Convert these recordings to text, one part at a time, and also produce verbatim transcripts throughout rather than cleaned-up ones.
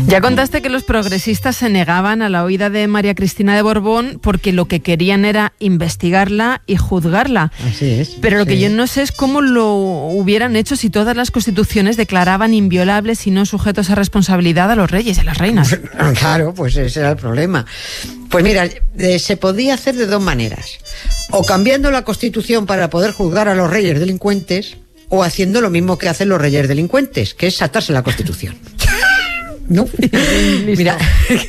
Ya contaste que los progresistas se negaban a la huida de María Cristina de Borbón porque lo que querían era investigarla y juzgarla. Así es. Pero lo sí. que yo no sé es cómo lo hubieran hecho si todas las constituciones declaraban inviolables y no sujetos a responsabilidad a los reyes y a las reinas. Claro, pues ese era el problema. Pues mira, eh, se podía hacer de dos maneras. O cambiando la Constitución para poder juzgar a los reyes delincuentes, o haciendo lo mismo que hacen los reyes delincuentes, que es saltarse la Constitución. ¿No? Mira,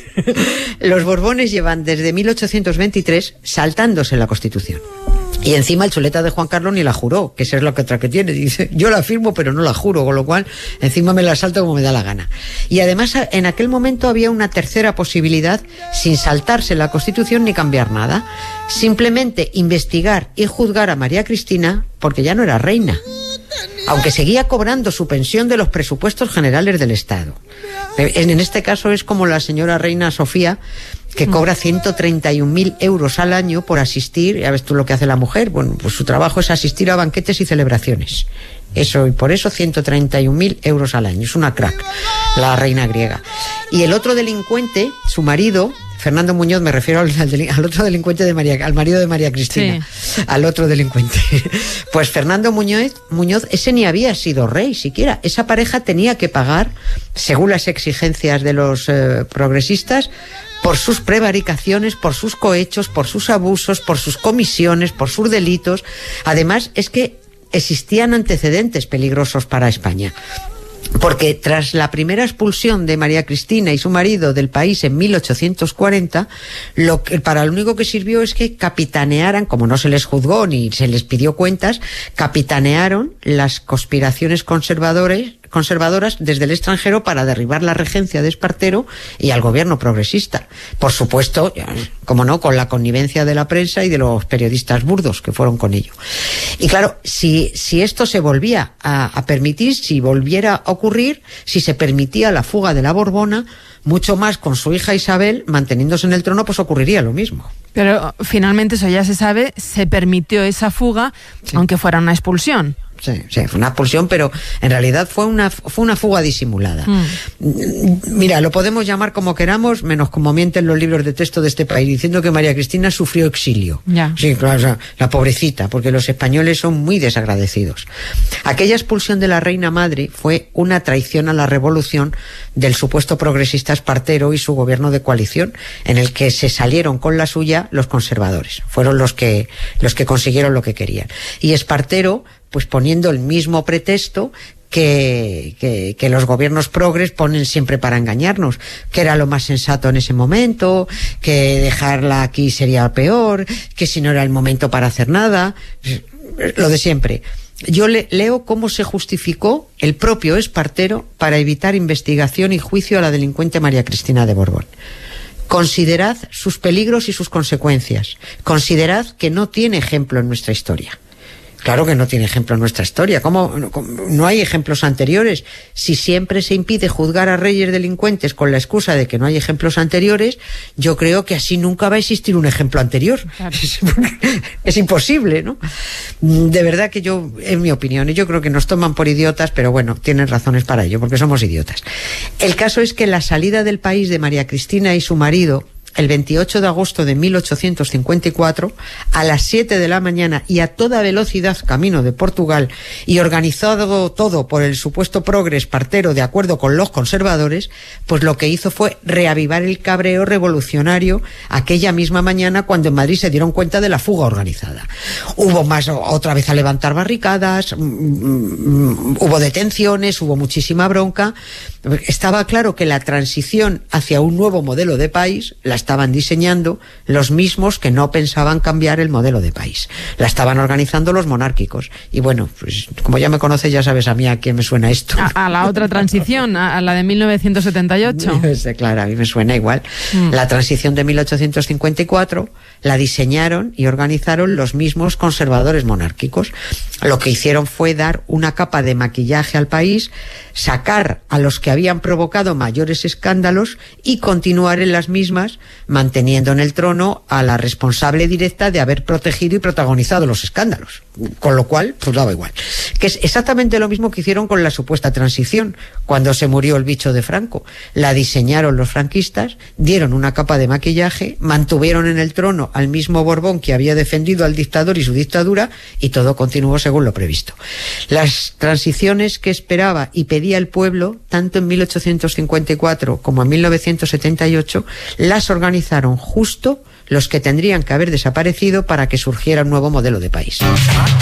los Borbones llevan desde mil ochocientos veintitrés saltándose la Constitución. Y encima el chuleta de Juan Carlos ni la juró, que esa es la otra que tiene. Dice, yo la firmo pero no la juro, con lo cual encima me la salto como me da la gana. Y además en aquel momento había una tercera posibilidad, sin saltarse la Constitución ni cambiar nada. Simplemente investigar y juzgar a María Cristina porque ya no era reina, aunque seguía cobrando su pensión de los presupuestos generales del Estado. En este caso es como la señora reina Sofía, que cobra ciento treinta y un mil euros al año por asistir, ya ves tú lo que hace la mujer, bueno, pues su trabajo es asistir a banquetes y celebraciones. Eso, y por eso ciento treinta y un mil euros al año. Es una crack, la reina griega. Y el otro delincuente, su marido, Fernando Muñoz, me refiero al, al, al otro delincuente de María, al marido de María Cristina, sí. Al otro delincuente. Pues Fernando Muñoz, Muñoz, ese ni había sido rey siquiera. Esa pareja tenía que pagar, según las exigencias de los eh, progresistas, por sus prevaricaciones, por sus cohechos, por sus abusos, por sus comisiones, por sus delitos. Además, es que existían antecedentes peligrosos para España. Porque tras la primera expulsión de María Cristina y su marido del país en mil ochocientos cuarenta, lo que, para lo único que sirvió es que capitanearan, como no se les juzgó ni se les pidió cuentas, capitanearon las conspiraciones conservadores, conservadoras desde el extranjero para derribar la regencia de Espartero y al gobierno progresista. Por supuesto, como no, con la connivencia de la prensa y de los periodistas burdos que fueron con ello. Y claro, si, si esto se volvía a, a permitir, si volviera a ocurrir, si se permitía la fuga de la Borbona, mucho más con su hija Isabel manteniéndose en el trono, pues ocurriría lo mismo. Pero finalmente, eso ya se sabe, se permitió esa fuga, sí. Aunque fuera una expulsión. Sí, sí, fue una expulsión, pero en realidad fue una fue una fuga disimulada. Mm. Mira, lo podemos llamar como queramos, menos como mienten los libros de texto de este país, diciendo que María Cristina sufrió exilio. Ya. Sí, claro, o sea, la pobrecita, porque los españoles son muy desagradecidos. Aquella expulsión de la reina madre fue una traición a la revolución del supuesto progresista Espartero y su gobierno de coalición, en el que se salieron con la suya los conservadores. Fueron los que los que consiguieron lo que querían. Y Espartero, pues poniendo el mismo pretexto que, que, que los gobiernos progres ponen siempre para engañarnos, que era lo más sensato en ese momento, que dejarla aquí sería peor, que si no era el momento para hacer nada, lo de siempre. Yo le, leo cómo se justificó el propio Espartero para evitar investigación y juicio a la delincuente María Cristina de Borbón. Considerad sus peligros y sus consecuencias. Considerad que no tiene ejemplo en nuestra historia. Claro que no tiene ejemplo en nuestra historia. ¿Cómo? No hay ejemplos anteriores. Si siempre se impide juzgar a reyes delincuentes con la excusa de que no hay ejemplos anteriores, yo creo que así nunca va a existir un ejemplo anterior. Claro. Es, es imposible, ¿no? De verdad que yo, en mi opinión, yo creo que nos toman por idiotas, pero bueno, tienen razones para ello, porque somos idiotas. El caso es que la salida del país de María Cristina y su marido, el veintiocho de agosto de mil ochocientos cincuenta y cuatro, a las siete de la mañana y a toda velocidad camino de Portugal, y organizado todo por el supuesto progre Espartero de acuerdo con los conservadores, pues lo que hizo fue reavivar el cabreo revolucionario aquella misma mañana, cuando en Madrid se dieron cuenta de la fuga organizada. Hubo más, otra vez a levantar barricadas, hubo detenciones, hubo muchísima bronca. Estaba claro que la transición hacia un nuevo modelo de país la estaban diseñando los mismos que no pensaban cambiar el modelo de país. La estaban organizando los monárquicos. Y bueno, pues como ya me conoces, ya sabes a mí a quién me suena esto. A, a la otra transición, a, a la de mil novecientos setenta y ocho. Sí, claro, a mí me suena igual. Mm. La transición de mil ochocientos cincuenta y cuatro la diseñaron y organizaron los mismos conservadores monárquicos. Lo que hicieron fue dar una capa de maquillaje al país, sacar a los que habían provocado mayores escándalos y continuar en las mismas manteniendo en el trono a la responsable directa de haber protegido y protagonizado los escándalos, con lo cual pues daba igual, que es exactamente lo mismo que hicieron con la supuesta transición cuando se murió el bicho de Franco. La diseñaron los franquistas, dieron una capa de maquillaje, mantuvieron en el trono al mismo Borbón que había defendido al dictador y su dictadura, y todo continuó según lo previsto. Las transiciones que esperaba y pedía el pueblo, tanto en mil ochocientos cincuenta y cuatro como en mil novecientos setenta y ocho, las organizaron justo los que tendrían que haber desaparecido para que surgiera un nuevo modelo de país.